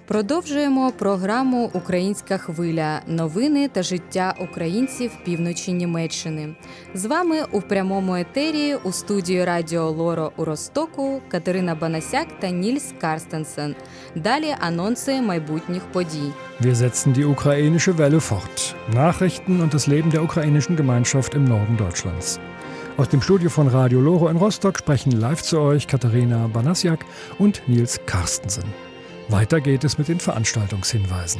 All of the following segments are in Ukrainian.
Продовжуємо програму «Українська хвиля. Новини та життя українців півночі Німеччини». З вами у прямому етері у студії Радіо Лоро у Ростоку Катерина Банасяк та Нільс Карстенсен. Далі анонси майбутніх подій. Wir setzen die ukrainische Welle fort. Nachrichten und das Leben der ukrainischen Gemeinschaft im Norden Deutschlands. Aus dem Studio von Radio Loro in Rostock sprechen live zu euch Katharina Banasiak und Nils Karstensen. Weiter geht es mit den Veranstaltungshinweisen.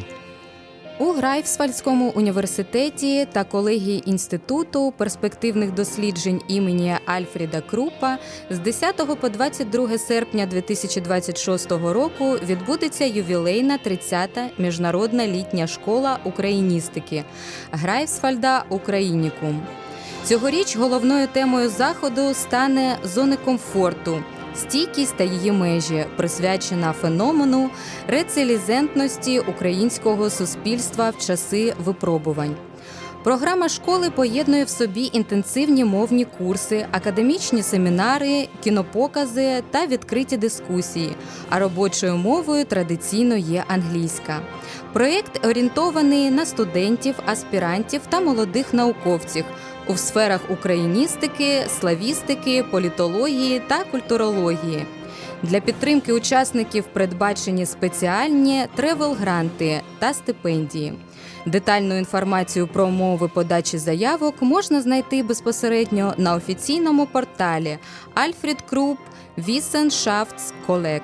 У Грайфсвальдському університеті та колегії Інституту перспективних досліджень імені Альфріда Круппа з 10 по 22 серпня 2026 року відбудеться ювілейна 30-та міжнародна літня школа україністики Грайфсвальда Українікум. Цьогоріч головною темою заходу стане «Зони комфорту. Стійкість та її межі», присвячена феномену рецилізентності українського суспільства в часи випробувань. Програма школи поєднує в собі інтенсивні мовні курси, академічні семінари, кінопокази та відкриті дискусії, а робочою мовою традиційно є англійська. Проєкт орієнтований на студентів, аспірантів та молодих науковців у сферах україністики, славістики, політології та культурології. Для підтримки учасників передбачені спеціальні тревел-гранти та стипендії. Детальну інформацію про умови подачі заявок можна знайти безпосередньо на офіційному порталі Alfred Krupp Wissenschaftskolleg.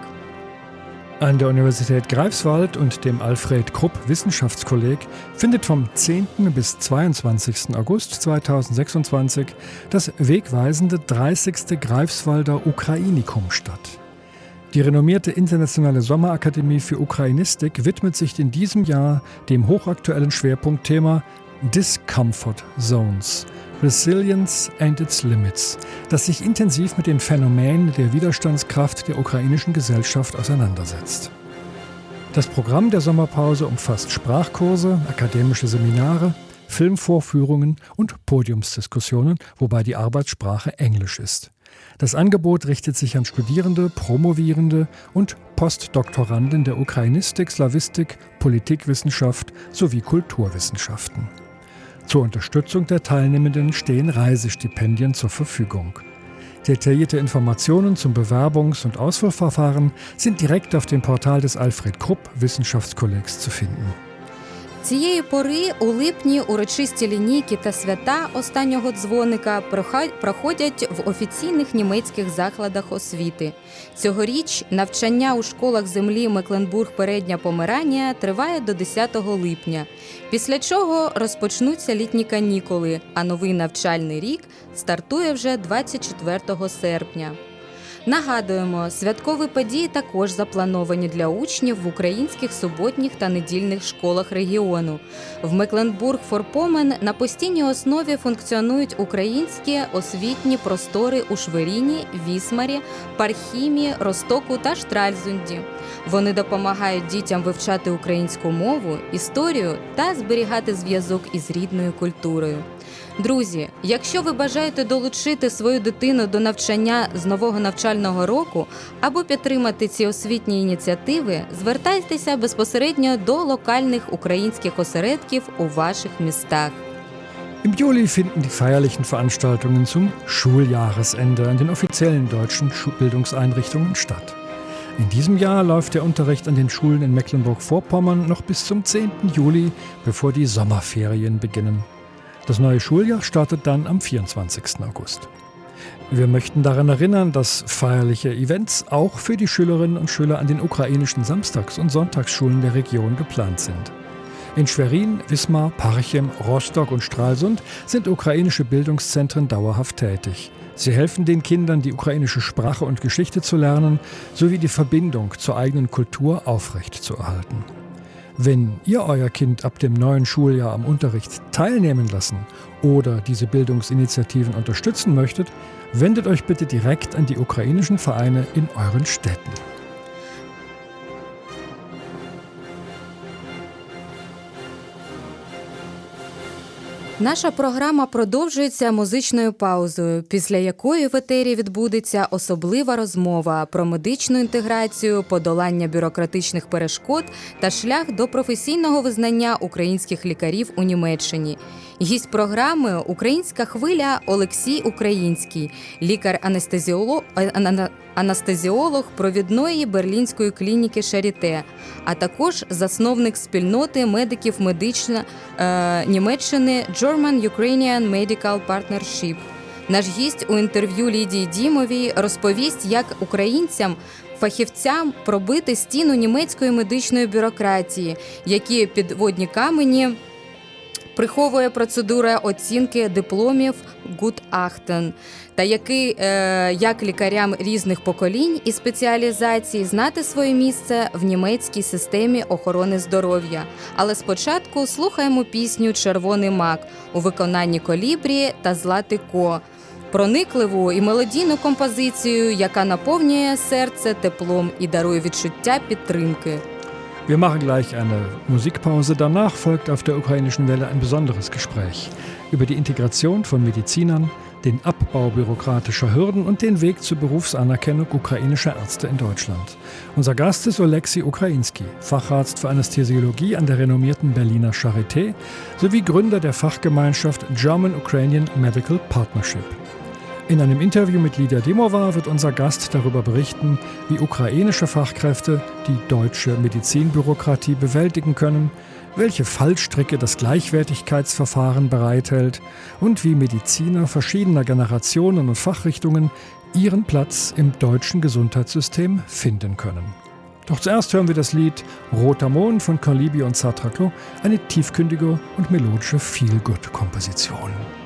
An der Universität Greifswald und dem Alfred Krupp Wissenschaftskolleg findet vom 10. bis 22. August 2026 das wegweisende 30. Greifswalder Ukrainikum statt. Die renommierte internationale Sommerakademie für Ukrainistik widmet sich in diesem Jahr dem hochaktuellen Schwerpunktthema Discomfort Zones, Resilience and its Limits, das sich intensiv mit den Phänomenen der Widerstandskraft der ukrainischen Gesellschaft auseinandersetzt. Das Programm der Sommerpause umfasst Sprachkurse, akademische Seminare, Filmvorführungen und Podiumsdiskussionen, wobei die Arbeitssprache Englisch ist. Das Angebot richtet sich an Studierende, Promovierende und Postdoktoranden der Ukrainistik, Slawistik, Politikwissenschaft sowie Kulturwissenschaften. Zur Unterstützung der Teilnehmenden stehen Reisestipendien zur Verfügung. Detaillierte Informationen zum Bewerbungs- und Auswahlverfahren sind direkt auf dem Portal des Alfred Krupp Wissenschaftskollegs zu finden. Цієї пори у липні урочисті лінійки та свята останнього дзвоника проходять в офіційних німецьких закладах освіти. Цьогоріч навчання у школах землі Мекленбург-Передня Померанія триває до 10 липня, після чого розпочнуться літні канікули, а новий навчальний рік стартує вже 24 серпня. Нагадуємо, святкові події також заплановані для учнів в українських суботніх та недільних школах регіону. В Мекленбург-Форпомен на постійній основі функціонують українські освітні простори у Шверіні, Вісмарі, Пархімі, Ростоку та Штральзунді. Вони допомагають дітям вивчати українську мову, історію та зберігати зв'язок із рідною культурою. Друзі, якщо ви бажаєте долучити свою дитину до навчання з нового навчального року або підтримати ці освітні ініціативи, звертайтеся безпосередньо до локальних українських осередків у ваших містах. Im Juli finden die feierlichen Veranstaltungen zum Schuljahresende an den offiziellen deutschen Bildungseinrichtungen statt. In diesem Jahr läuft der Unterricht an den Schulen in Mecklenburg-Vorpommern noch bis zum 10. Juli, bevor die Sommerferien beginnen. Das neue Schuljahr startet dann am 24. August. Wir möchten daran erinnern, dass feierliche Events auch für die Schülerinnen und Schüler an den ukrainischen Samstags- und Sonntagsschulen der Region geplant sind. In Schwerin, Wismar, Parchim, Rostock und Stralsund sind ukrainische Bildungszentren dauerhaft tätig. Sie helfen den Kindern, die ukrainische Sprache und Geschichte zu lernen, sowie die Verbindung zur eigenen Kultur aufrechtzuerhalten. Wenn ihr euer Kind ab dem neuen Schuljahr am Unterricht teilnehmen lassen oder diese Bildungsinitiativen unterstützen möchtet, wendet euch bitte direkt an die ukrainischen Vereine in euren Städten. Наша програма продовжується музичною паузою, після якої в етері відбудеться особлива розмова про медичну інтеграцію, подолання бюрократичних перешкод та шлях до професійного визнання українських лікарів у Німеччині. Гість програми – українська хвиля Олексій Український, лікар-анестезіолог провідної берлінської клініки Шаріте, а також засновник спільноти медиків Німеччини German-Ukrainian Medical Partnership. Наш гість у інтерв'ю Лідії Дімовій розповість, як українцям, фахівцям пробити стіну німецької медичної бюрократії, які підводні камені приховує процедура оцінки дипломів Gutachten, та як лікарям різних поколінь і спеціалізацій знати своє місце в німецькій системі охорони здоров'я. Але спочатку слухаємо пісню «Червоний мак» у виконанні Колібрі та Злати Ко. Проникливу і мелодійну композицію, яка наповнює серце теплом і дарує відчуття підтримки. Wir machen gleich eine Musikpause. Danach folgt auf der ukrainischen Welle ein besonderes Gespräch über die Integration von Medizinern, den Abbau bürokratischer Hürden und den Weg zur Berufsanerkennung ukrainischer Ärzte in Deutschland. Unser Gast ist Oleksiy Ukrainski, Facharzt für Anästhesiologie an der renommierten Berliner Charité sowie Gründer der Fachgemeinschaft German-Ukrainian Medical Partnership. In einem Interview mit Lidia Dimova wird unser Gast darüber berichten, wie ukrainische Fachkräfte die deutsche Medizinbürokratie bewältigen können, welche Fallstricke das Gleichwertigkeitsverfahren bereithält und wie Mediziner verschiedener Generationen und Fachrichtungen ihren Platz im deutschen Gesundheitssystem finden können. Doch zuerst hören wir das Lied Roter Mond von Colibri und Satraclo, eine tiefgründige und melodische Feel-Good-Komposition.